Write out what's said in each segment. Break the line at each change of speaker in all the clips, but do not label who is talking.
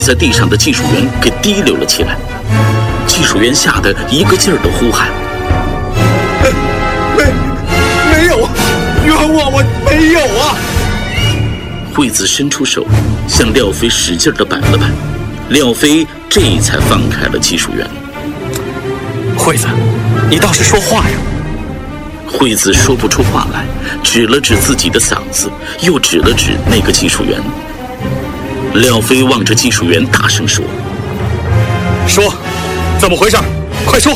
在地上的技术员给提溜了起来。技术员吓得一个劲儿地呼喊：“
没有，冤枉我没有啊！”
惠子伸出手，向廖飞使劲地摆了摆，廖飞这才放开了技术员。
惠子，你倒是说话呀！
惠子说不出话来，指了指自己的嗓子，又指了指那个技术员。廖飞望着技术员大声说：“
说，怎么回事？快说！”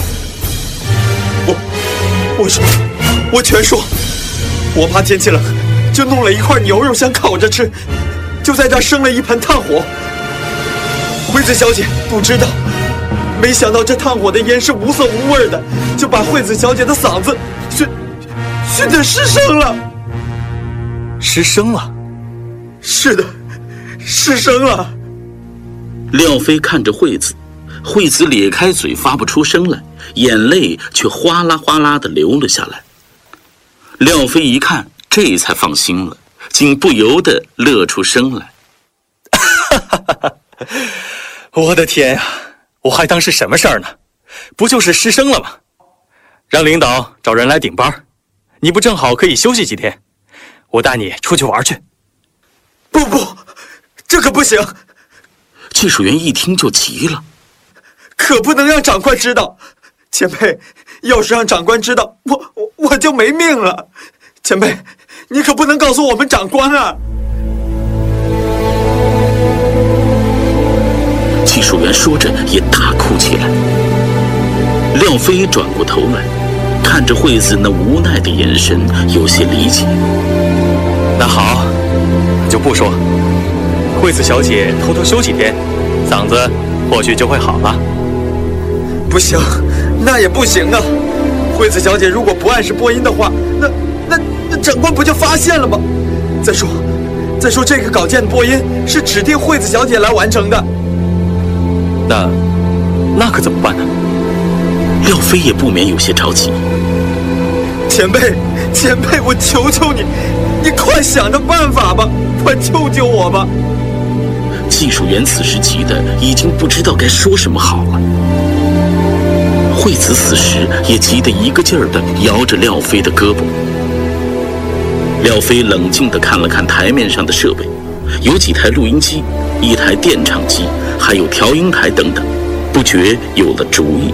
我全说。我怕天气冷，就弄了一块牛肉想烤着吃，就在这儿生了一盆炭火。惠子小姐不知道，没想到这炭火的烟是无色无味的，就把惠子小姐的嗓子熏得失声了。
失声了？
是的，失声了。
廖飞看着惠子，惠子咧开嘴发不出声来，眼泪却哗啦哗啦地流了下来。廖飞一看，这才放心了，竟不由得乐出声来。
我的天呀，我还当是什么事儿呢？不就是失声了吗？让领导找人来顶班，你不正好可以休息几天？我带你出去玩去。
不，这可不行！
技术员一听就急了，
可不能让长官知道。前辈，要是让长官知道，我就没命了。前辈，你可不能告诉我们长官啊！
技术员说着也大哭起来。廖飞转过头来，看着惠子那无奈的眼神，有些理解。
那好，就不说。惠子小姐偷偷休几天，嗓子或许就会好了。
不行，那也不行啊！惠子小姐如果不按时播音的话，那长官不就发现了吗？再说这个稿件的播音是指定惠子小姐来完成的。
那可怎么办呢？
廖飞也不免有些着急。
前辈，我求求你，你快想个办法吧，快救救我吧！
技术员此时急得已经不知道该说什么好了。惠子此时也急得一个劲儿地摇着廖飞的胳膊。廖飞冷静地看了看台面上的设备，有几台录音机，一台电唱机，还有调音台等等，不觉有了主意。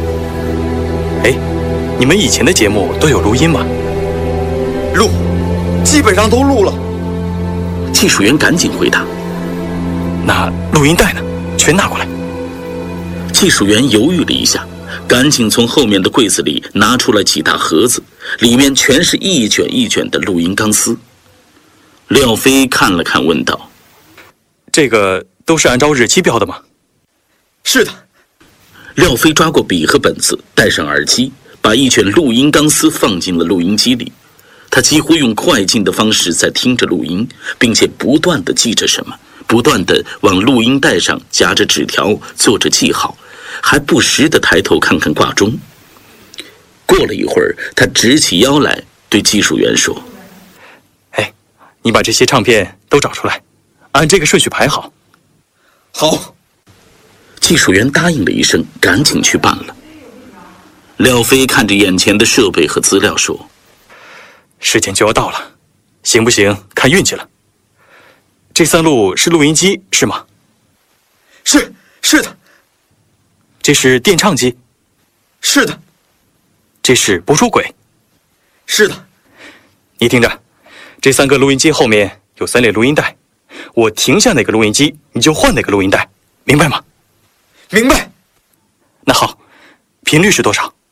你们以前的节目都有录音吗？
录，基本上都录了。
技术员赶紧回答。
那录音带呢？全拿过来。
技术员犹豫了一下，赶紧从后面的柜子里拿出来几大盒子，里面全是一卷一卷的录音钢丝。廖飞看了看，问道：“
这个都是按照日期标的吗？”
是的。
廖飞抓过笔和本子，戴上耳机，把一卷录音钢丝放进了录音机里。他几乎用快进的方式在听着录音，并且不断地记着什么，不断地往录音带上夹着纸条，做着记号，还不时地抬头看看挂钟。过了一会儿，他直起腰来，对技术员说：“
你把这些唱片都找出来，按这个顺序排好。”
好。
技术员答应了一声，赶紧去办了。廖飞看着眼前的设备和资料说：“
时间就要到了，行不行看运气了。这3路是录音机是吗？”
是的。
这是电唱机？
是的。
这是播出轨？
是的。
你听着，这3个录音机后面有3列录音带，我停下哪个录音机，你就换哪个录音带，明白吗？
明白。
那好，频率是多少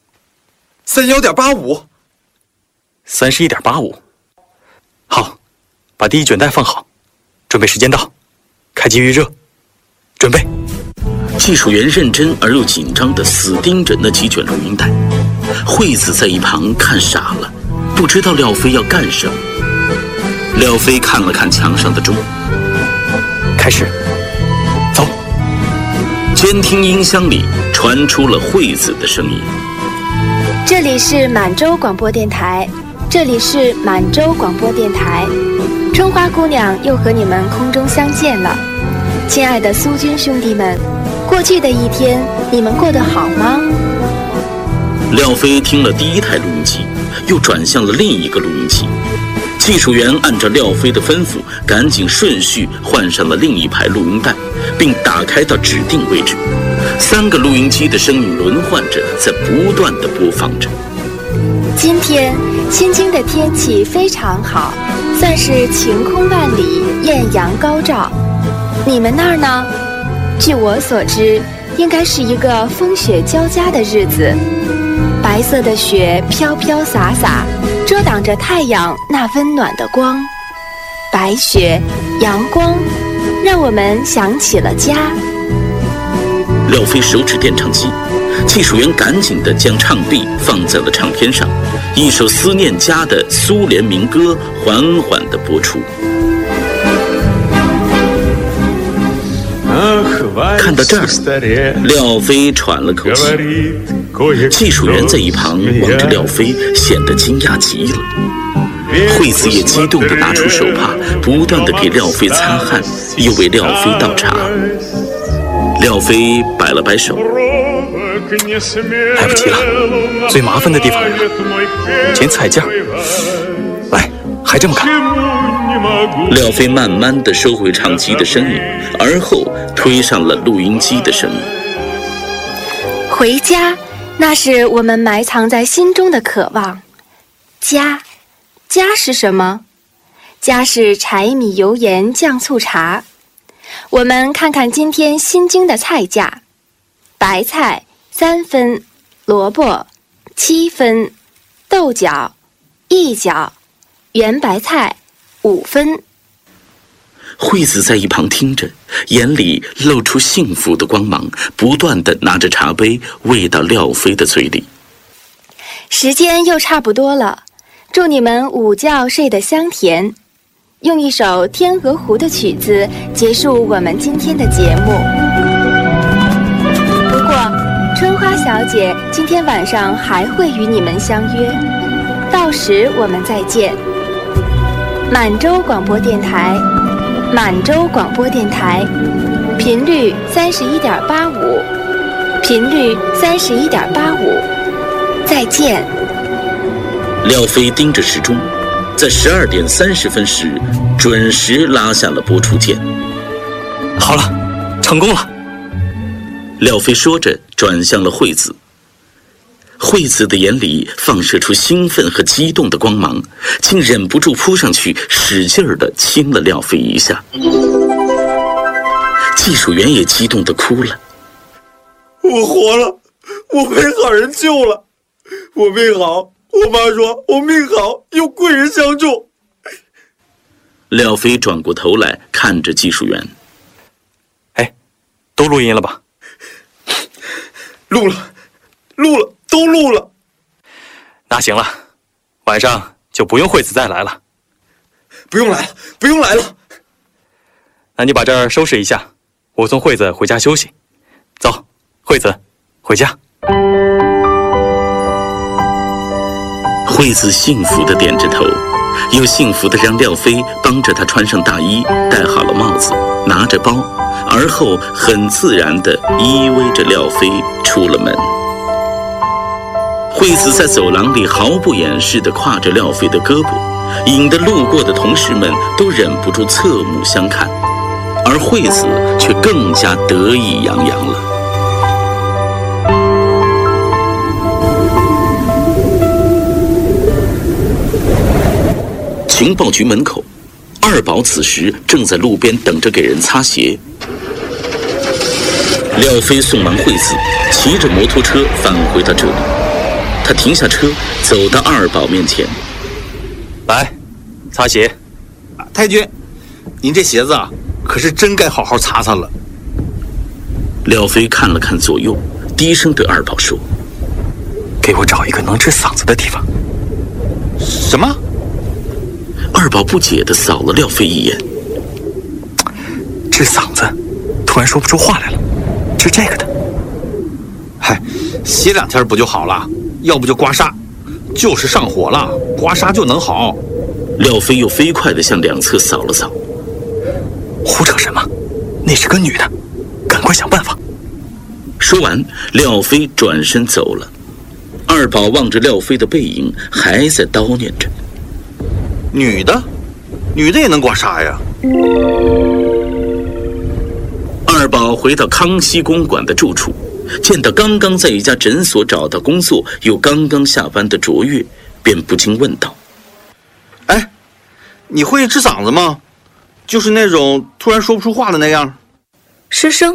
？31.85。
31.85。好，把第一卷带放好，准备时间到，开机预热，准备。
技术员认真而又紧张地死盯着那几卷录音带，惠子在一旁看傻了，不知道廖飞要干什么。廖飞看了看墙上的钟，
开始，走。
监听音箱里传出了惠子的声音：“
这里是满洲广播电台，这里是满洲广播电台，春花姑娘又和你们空中相见了。 亲爱的苏军兄弟们，过去的一天你们过得好吗？
廖飞听了第一台录音机，又转向了另一个录音机。技术员按照廖飞的吩咐，赶紧顺序换上了另一排录音带，并打开到指定位置。3个录音机的声音轮换着，在不断地播放着。
今天新津的天气非常好，算是晴空万里，艳阳高照。你们那儿呢？据我所知，应该是一个风雪交加的日子。白色的雪飘飘洒洒，遮挡着太阳那温暖的光。白雪，阳光，让我们想起了家。
廖飞手指电唱机，技术员赶紧地将唱臂放在了唱片上，一首思念家的苏联民歌缓缓地播出。看到这儿，廖飞喘了口气，技术员在一旁望着廖飞，显得惊讶极了。惠子也激动地拿出手帕，不断地给廖飞擦汗，又为廖飞倒茶。廖飞摆了摆手，
来不及了，最麻烦的地方来了，捡菜件。来，还这么干。
廖飞慢慢地收回唱机的声音，而后推上了录音机的声音。
回家，那是我们埋藏在心中的渴望。家，家是什么？家是柴米油盐酱醋茶。我们看看今天新津的菜价：白菜3分，萝卜7分，豆角1角，圆白菜5分。
惠子在一旁听着，眼里露出幸福的光芒，不断地拿着茶杯喂到廖飞的嘴里。
时间又差不多了，祝你们午觉睡得香甜。用一首《天鹅湖》的曲子结束我们今天的节目。不过，春花小姐今天晚上还会与你们相约，到时我们再见。满洲广播电台，满洲广播电台，频率31.85，频率31.85，再见。
廖飞盯着时钟，在12点30分时准时拉下了播出键。
好了，成功了。
廖飞说着转向了惠子。惠子的眼里放射出兴奋和激动的光芒，竟忍不住扑上去使劲儿地亲了廖飞一下。技术员也激动地哭了。
我活了，我被好人救了，我命好，我妈说我命好，有贵人相助。
廖飞转过头来看着技术员。
哎，都录音了吧？
录了，都录了。
那行了，晚上就不用惠子再来了。
不用来了。
那你把这儿收拾一下，我送惠子回家休息。走，惠子，回家。
惠子幸福地点着头，又幸福地让廖飞帮着她穿上大衣，戴好了帽子，拿着包，而后很自然地依偎着廖飞出了门。惠子在走廊里毫不掩饰地挎着廖飞的胳膊，引得路过的同事们都忍不住侧目相看，而惠子却更加得意洋洋了。情报局门口，二宝此时正在路边等着给人擦鞋。廖飞送完惠子，骑着摩托车返回到这里。他停下车，走到二宝面前。
来，擦鞋。
太君，您这鞋子啊，可是真该好好擦擦了。
廖飞看了看左右，低声对二宝说：“
给我找一个能治嗓子的地方。”
什么？
二宝不解地扫了廖飞一眼。
治嗓子，突然说不出话来了，治这个的。
嗨，歇2天不就好了？要不就刮痧，就是上火了，刮痧就能好。
廖飞又飞快地向两侧扫了扫。
胡扯什么？ 那是个女的，赶快想办法。
说完，廖飞转身走了。二宝望着廖飞的背影，还在叨念着：“
女的也能刮痧呀？”
二宝回到康熙公馆的住处，见到刚刚在一家诊所找到工作又刚刚下班的卓越，便不禁问道：“
哎，你会治嗓子吗？就是那种突然说不出话的那样。”
师生。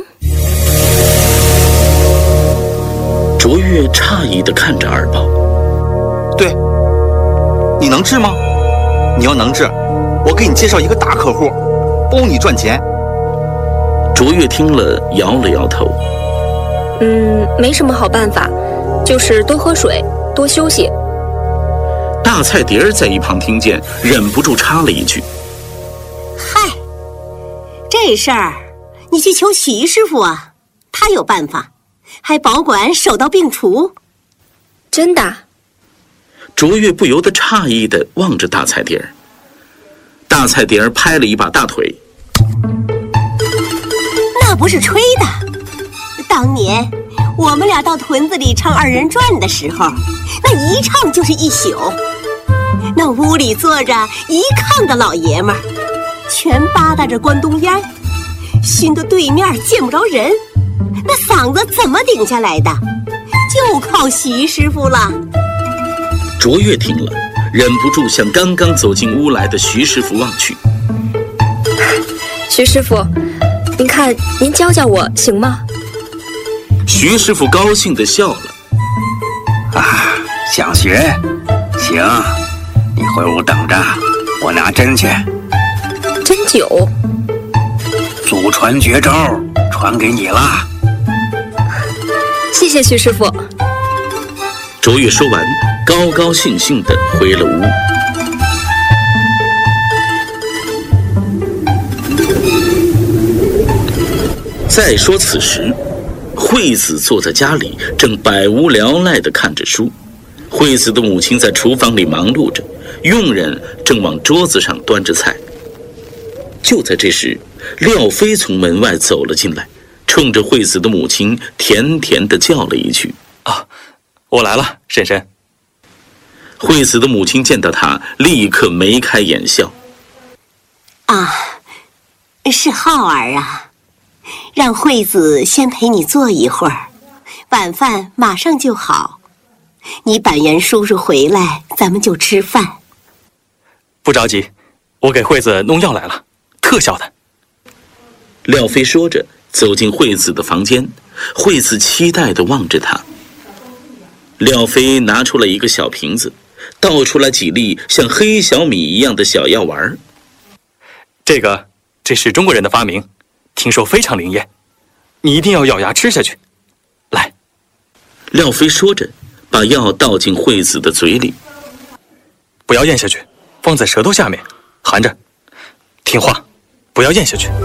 卓越诧异地看着二宝：“
对，你能治吗？你要能治，我给你介绍一个大客户，包你赚钱。”
卓越听了，摇了摇头：“
没什么好办法，就是多喝水，多休息。”
大菜碟儿在一旁听见，忍不住插了一句：“
嗨，这事儿你去求徐师傅啊，他有办法，还保管手到病除。”
真的？
卓越不由得诧异地望着大菜碟儿。大菜碟儿拍了一把大腿：“
那不是吹的，当年我们俩到屯子里唱二人转的时候，那一唱就是一宿。那屋里坐着一炕的老爷们儿，全吧嗒着关东烟，熏得对面见不着人，那嗓子怎么顶下来的？就靠徐师傅了。”
卓越听了，忍不住向刚刚走进屋来的徐师傅望去。
“徐师傅，您看您教教我行吗？”
徐师傅高兴地笑了：“
想学？行，你回屋等着，我拿针去。”
针灸？
祖传绝招，传给你了。
谢谢徐师傅。
卓越说完，高高兴兴地回了屋。再说此时，惠子坐在家里，正百无聊赖地看着书。惠子的母亲在厨房里忙碌着，佣人正往桌子上端着菜。就在这时，廖飞从门外走了进来，冲着惠子的母亲甜甜地叫了一句：“
啊，我来了，婶婶。”
惠子的母亲见到他，立刻眉开眼笑：“
啊，是浩儿啊，让惠子先陪你坐一会儿，晚饭马上就好。你板垣叔叔回来，咱们就吃饭。”“
不着急，我给惠子弄药来了，特效的。”
廖飞说着走进惠子的房间，惠子期待地望着他。廖飞拿出了一个小瓶子，倒出来几粒像黑小米一样的小药丸。
“这是中国人的发明，听说非常灵验，你一定要咬牙吃下去。来。”
廖飞说着把药倒进惠子的嘴里。
“不要咽下去，放在舌头下面，含着。听话，不要咽下去。”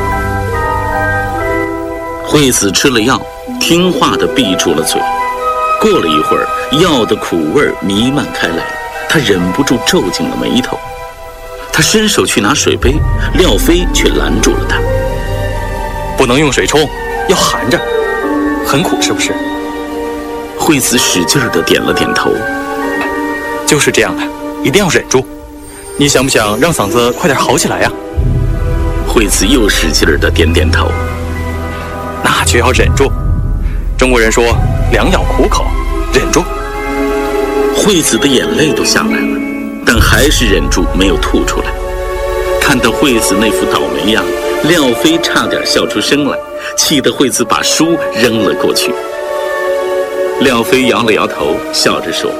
惠子吃了药，听话地闭住了嘴。过了一会儿，药的苦味弥漫开来，他忍不住皱紧了眉头。他伸手去拿水杯，廖飞却拦住了他。
“不能用水冲，要含着，很苦是不是？”
惠子使劲地点了点头。
“就是这样的，一定要忍住。你想不想让嗓子快点好起来呀？”
惠子又使劲地点点头。
“那就要忍住。中国人说良药苦口，忍住。”
惠子的眼泪都下来了，但还是忍住没有吐出来。看到惠子那副倒霉样，廖飞差点笑出声来，气得惠子把书扔了过去。廖飞摇了摇头，笑着说：“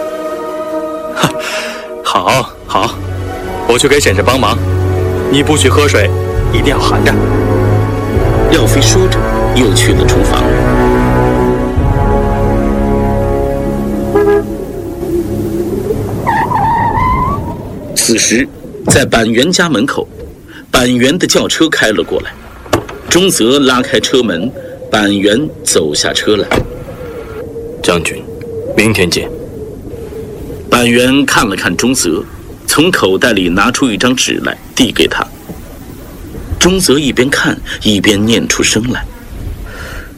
好，好，我去给婶婶帮忙。你不许喝水，一定要含着。”
廖飞说着，又去了厨房。此时，在板垣家门口，板垣的轿车开了过来。中泽拉开车门，板垣走下车来。
“将军，明天见。”
板垣看了看中泽，从口袋里拿出一张纸来，递给他。 中则一边看一边念出声来。